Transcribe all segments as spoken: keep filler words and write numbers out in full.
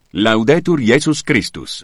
Laudetur Jesus Christus.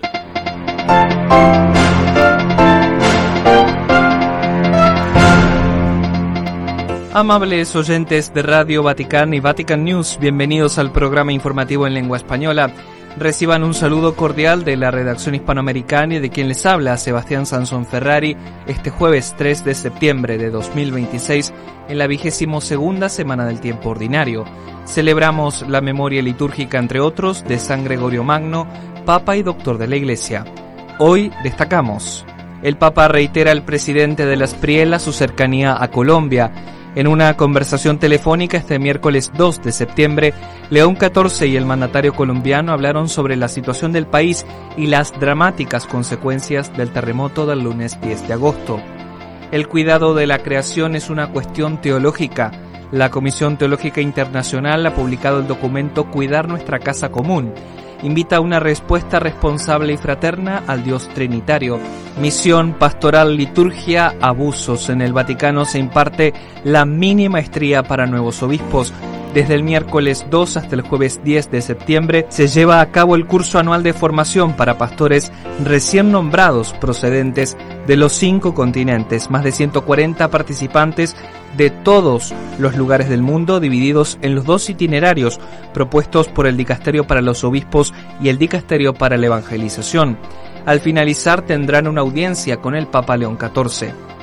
Amables oyentes de Radio Vaticán y Vatican News, bienvenidos al programa informativo en lengua española. Reciban un saludo cordial de la redacción hispanoamericana y de quien les habla, Sebastián Sansón Ferrari, este jueves tres de septiembre de dos mil veintiséis, en la vigésimo segunda semana del tiempo ordinario. Celebramos la memoria litúrgica, entre otros, de San Gregorio Magno, Papa y Doctor de la Iglesia. Hoy destacamos: el Papa reitera al presidente de la Espriella su cercanía a Colombia. En una conversación telefónica este miércoles dos de septiembre, León catorce y el mandatario colombiano hablaron sobre la situación del país y las dramáticas consecuencias del terremoto del lunes diez de agosto. El cuidado de la creación es una cuestión teológica. La Comisión Teológica Internacional ha publicado el documento Cuidar nuestra casa común. Invita a una respuesta responsable y fraterna al Dios Trinitario. Misión, pastoral, liturgia, abusos. En el Vaticano se imparte la mini maestría para nuevos obispos. Desde el miércoles dos hasta el jueves diez de septiembre se lleva a cabo el curso anual de formación para pastores recién nombrados procedentes de los cinco continentes. Más de ciento cuarenta participantes de todos los lugares del mundo, divididos en los dos itinerarios propuestos por el Dicasterio para los Obispos y el Dicasterio para la Evangelización. Al finalizar tendrán una audiencia con el Papa León catorce.